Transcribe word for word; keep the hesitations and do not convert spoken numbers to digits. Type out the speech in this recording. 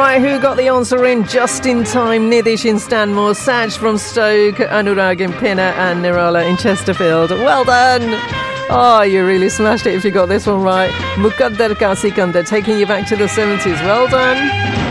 Right, who got the answer in just in time? Nidhish in Stanmore, Saj from Stoke, Anurag in Pinner, and Nirala in Chesterfield. Well done! Oh, you really smashed it if you got this one right. Muqaddar Ka Sikandar, taking you back to the seventies. Well done.